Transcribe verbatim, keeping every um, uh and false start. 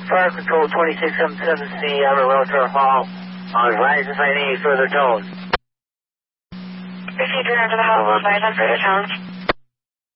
Fire Control twenty-six seventy-seven C, I'm at Welltower Hall. I'll advise if I need any further tone. Proceed to the Hall, advise on further tone.